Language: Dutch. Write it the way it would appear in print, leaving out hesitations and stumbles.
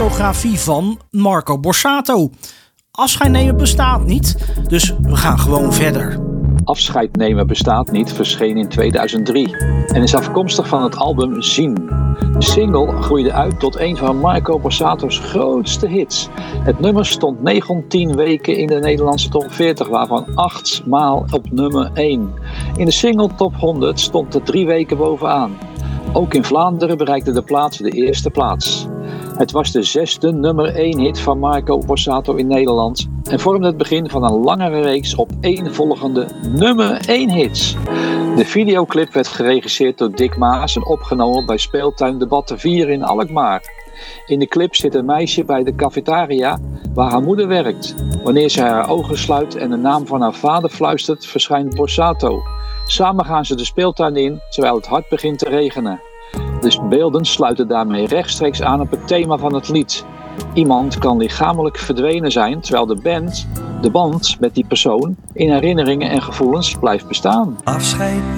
biografie van Marco Borsato. Afscheid nemen bestaat niet, dus we gaan gewoon verder. Afscheid nemen bestaat niet verscheen in 2003 en is afkomstig van het album Zien. De single groeide uit tot een van Marco Borsato's grootste hits. Het nummer stond 19 weken in de Nederlandse top 40, waarvan 8 maal op nummer 1. In de single top 100 stond het 3 weken bovenaan. Ook in Vlaanderen bereikte de plaat de eerste plaats. Het was de 6e nummer 1 hit van Marco Borsato in Nederland en vormde het begin van een langere reeks op volgende nummer 1 hits. De videoclip werd geregisseerd door Dick Maas en opgenomen bij Speeltuin de Batte 4 in Alkmaar. In de clip zit een meisje bij de cafetaria waar haar moeder werkt. Wanneer ze haar ogen sluit en de naam van haar vader fluistert, verschijnt Borsato. Samen gaan ze de speeltuin in terwijl het hard begint te regenen. De beelden sluiten daarmee rechtstreeks aan op het thema van het lied. Iemand kan lichamelijk verdwenen zijn, terwijl de band met die persoon in herinneringen en gevoelens blijft bestaan. Afscheid